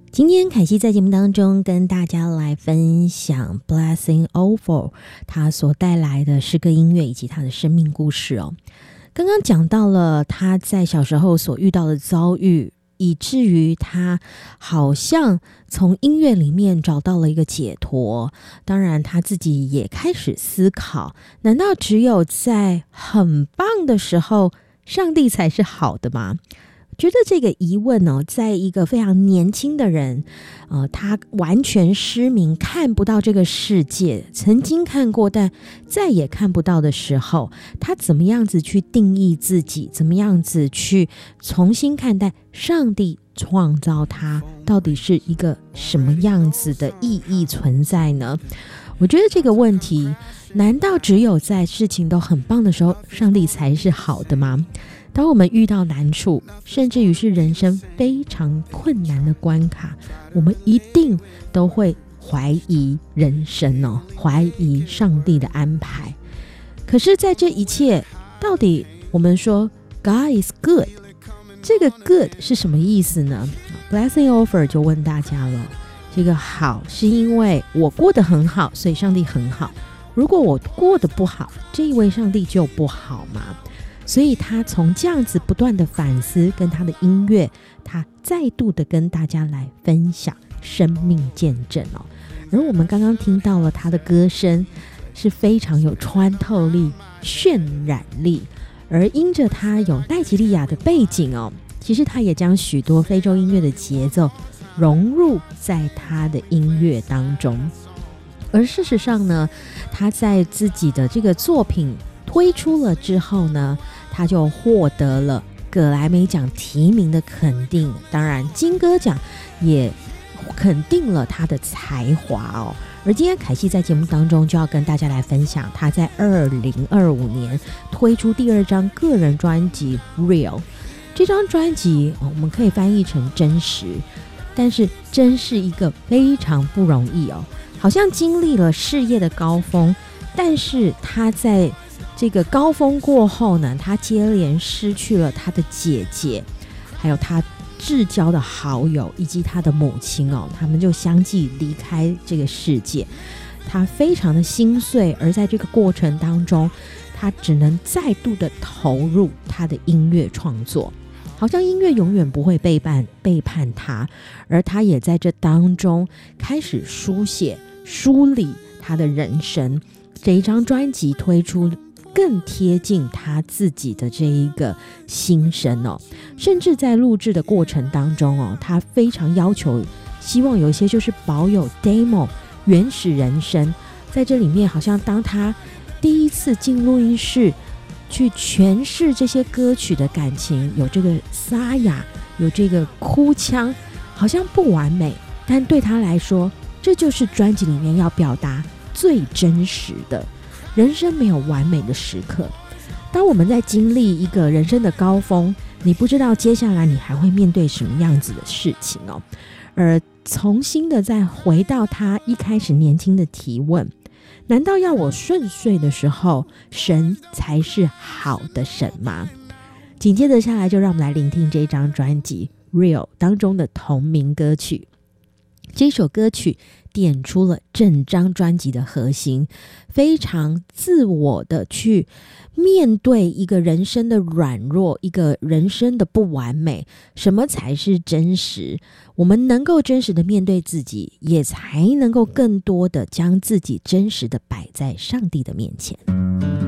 今天凯西在节目当中跟大家来分享 Blessing Over 他所带来的诗歌音乐以及他的生命故事哦。刚刚讲到了他在小时候所遇到的遭遇，以至于他好像从音乐里面找到了一个解脱。当然他自己也开始思考，难道只有在很棒的时候上帝才是好的吗？觉得这个疑问哦，在一个非常年轻的人，他完全失明，看不到这个世界，曾经看过但再也看不到的时候，他怎么样子去定义自己，怎么样子去重新看待上帝创造他，到底是一个什么样子的意义存在呢？我觉得这个问题，难道只有在事情都很棒的时候，上帝才是好的吗？当我们遇到难处，甚至于是人生非常困难的关卡，我们一定都会怀疑人生哦，怀疑上帝的安排。可是在这一切，到底我们说 God is good， 这个 good 是什么意思呢？ Blessing Over 就问大家了，这个好是因为我过得很好，所以上帝很好，如果我过得不好，这一位上帝就不好吗？所以他从这样子不断的反思，跟他的音乐，他再度的跟大家来分享生命见证哦。而我们刚刚听到了他的歌声是非常有穿透力、渲染力，而因着他有奈及利亚的背景哦，其实他也将许多非洲音乐的节奏融入在他的音乐当中。而事实上呢，他在自己的这个作品推出了之后呢，他就获得了葛莱美奖提名的肯定，当然金歌奖也肯定了他的才华哦。而今天凯西在节目当中就要跟大家来分享他在2025年推出第2张个人专辑 Real。 这张专辑我们可以翻译成真实，但是真是一个非常不容易哦，好像经历了事业的高峰，但是他在这个高峰过后呢，他接连失去了他的姐姐，还有他至交的好友以及他的母亲哦，他们就相继离开这个世界，他非常的心碎。而在这个过程当中，他只能再度的投入他的音乐创作，好像音乐永远不会背叛他，而他也在这当中开始书写梳理他的人生。这一张专辑推出更贴近他自己的这一个心声哦，甚至在录制的过程当中哦，他非常要求希望有一些就是保有 demo 原始人声，在这里面好像当他第一次进录音室去诠释这些歌曲的感情，有这个沙哑，有这个哭腔，好像不完美，但对他来说，这就是专辑里面要表达最真实的。人生没有完美的时刻，当我们在经历一个人生的高峰，你不知道接下来你还会面对什么样子的事情哦。而重新的再回到他一开始年轻的提问，难道要我顺遂的时候，神才是好的神吗？紧接着下来，就让我们来聆听这张专辑 Real 当中的同名歌曲。这首歌曲点出了整张专辑的核心，非常自我的去面对一个人生的软弱，一个人生的不完美，什么才是真实？我们能够真实的面对自己，也才能够更多的将自己真实的摆在上帝的面前。